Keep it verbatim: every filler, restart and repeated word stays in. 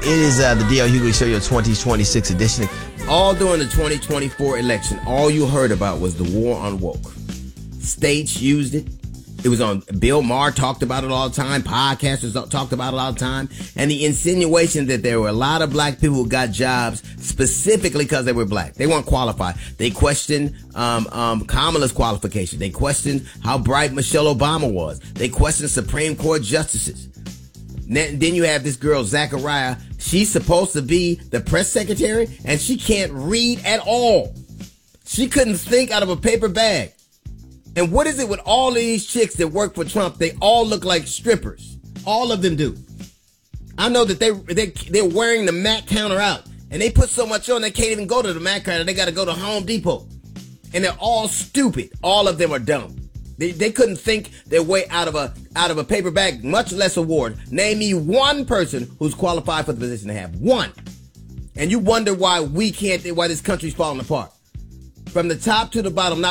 It is uh, the D L Hughley Show, your twenty twenty-six edition. All during the twenty twenty-four election, all you heard about was the war on woke. States used it. It was on, Bill Maher talked about it all the time. Podcasters talked about it all the time. And the insinuation that there were a lot of black people who got jobs specifically because they were black. They weren't qualified. They questioned um, um, Kamala's qualification. They questioned how bright Michelle Obama was. They questioned Supreme Court justices. Then you have this girl, Zachariah. She's supposed to be the press secretary, and she can't read at all. She couldn't think out of a paper bag. And what is it with all of these chicks that work for Trump? They all look like strippers. All of them do. I know that they, they, they're wearing the Mac counter out. And they put so much on they can't even go to the Mac counter. They got to go to Home Depot. And they're all stupid. All of them are dumb. They, they couldn't think their way out of a out of a paper bag, much less a ward. Name me one person who's qualified for the position they have. One. And you wonder why we can't, why this country's falling apart. From the top to the bottom, not